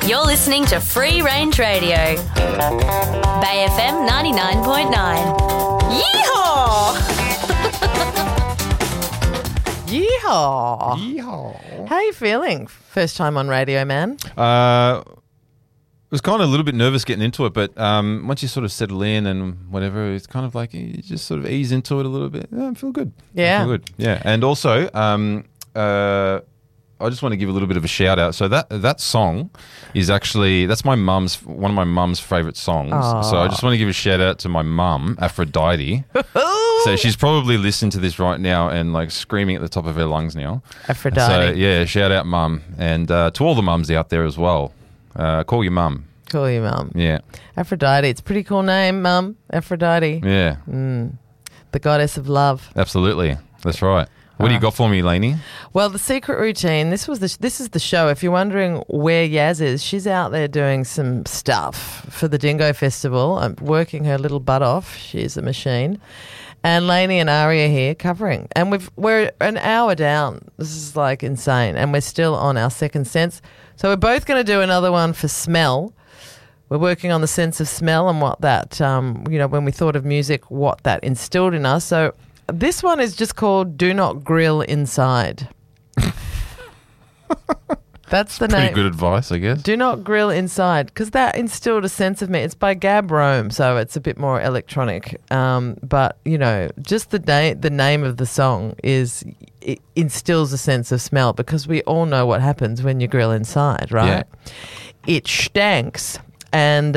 You're listening to Free Range Radio. Bay FM 99.9. Yeehaw! Yeehaw! Yeehaw. How are you feeling? First time on radio, man. I was kind of a little bit nervous getting into it, but once you sort of settle in and whatever, it's kind of like you just sort of ease into it a little bit. Yeah, I feel good. Yeah. I feel good. Yeah. And also, I just want to give a little bit of a shout out. So that song is actually, that's one of my mum's favourite songs. Aww. So I just want to give a shout out to my mum, Aphrodite. So she's probably listening to this right now and like screaming at the top of her lungs now. Aphrodite. So yeah, shout out mum. And to all the mums out there as well. Call your mum. Call your mum. Yeah. Aphrodite. It's a pretty cool name, mum. Aphrodite. Yeah. The goddess of love. Absolutely. That's right. What do you got for me, Lainey? Well, the secret routine. This is the show. If you're wondering where Yaz is, she's out there doing some stuff for the Dingo Festival. I'm working her little butt off. She's a machine. And Lainey and Ari are here covering. And we're an hour down. This is like insane. And we're still on our second sense. So we're both going to do another one for smell. We're working on the sense of smell and what that, when we thought of music, what that instilled in us. So this one is just called Do Not Grill Inside. That's the name. Pretty good advice, I guess. Do Not Grill Inside, because that instilled a sense of me. It's by Gab Rome, so it's a bit more electronic. But, just the name of the song it instills a sense of smell, because we all know what happens when you grill inside, right? Yeah. It stanks. And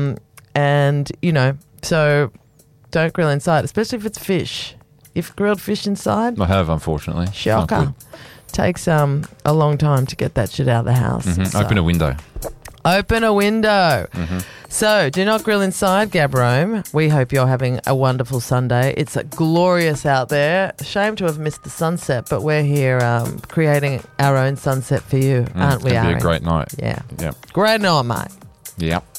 so don't grill inside, especially if it's fish. If grilled fish inside, I have, unfortunately. shocker. Takes a long time to get that shit out of the house. Mm-hmm. So. Open a window. Open a window. Mm-hmm. So, do not grill inside, Gab Rome. We hope you're having a wonderful Sunday. It's glorious out there. Shame to have missed the sunset, but we're here creating our own sunset for you, aren't we, It's going to Ari? be a great night. Yeah. Yep. Great night, mate. Yep.